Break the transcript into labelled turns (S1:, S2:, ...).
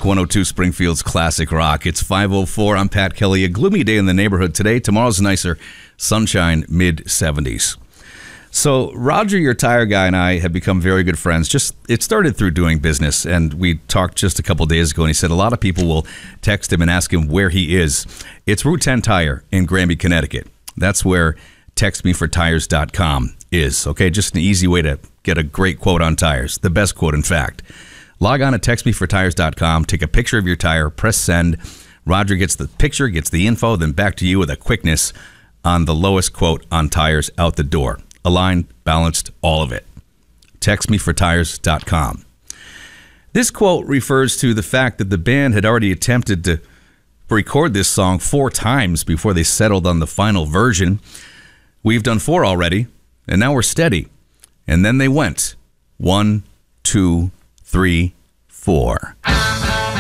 S1: Rock 102, Springfield's classic rock. It's 5:04. I'm Pat Kelly. A gloomy day in the neighborhood today. Tomorrow's nicer. Sunshine, mid-70s. So Roger, your tire guy, and I have become very good friends. It started through doing business, and we talked just a couple days ago, and he said a lot of people will text him and ask him where he is. It's Route 10 Tire in Granby, Connecticut. That's where textmefortires.com is. Okay, just an easy way to get a great quote on tires. The best quote, in fact. Log on to textmefortires.com, take a picture of your tire, press send. Roger gets the picture, gets the info, then back to you with a quickness on the lowest quote on tires out the door. Aligned, balanced, all of it. Textmefortires.com. This quote refers to the fact that the band had already attempted to record this song 4 times before they settled on the final version. We've done 4 already, and now we're steady. And then they went 1, 2, 3, 4.